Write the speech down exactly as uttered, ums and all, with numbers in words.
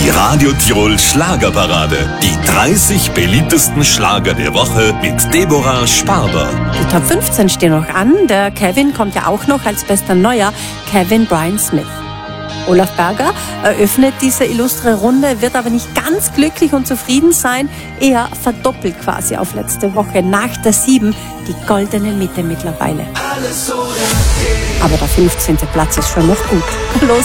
Die Radio Tirol Schlagerparade. Die dreißig beliebtesten Schlager der Woche mit Deborah Sparber. Die Top fünfzehn stehen noch an. Der Kevin kommt ja auch noch als bester Neuer. Kevin Brian Smith. Olaf Berger eröffnet diese illustre Runde, wird aber nicht ganz glücklich und zufrieden sein. Er verdoppelt quasi auf letzte Woche nach der sieben die goldene Mitte mittlerweile. Aber der fünfzehnte Platz ist schon noch gut. Los